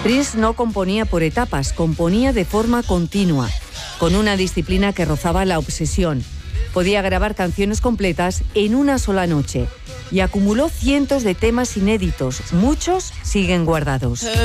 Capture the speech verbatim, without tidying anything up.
Prince no componía por etapas, componía de forma continua, con una disciplina que rozaba la obsesión. Podía grabar canciones completas en una sola noche y acumuló cientos de temas inéditos. Muchos siguen guardados.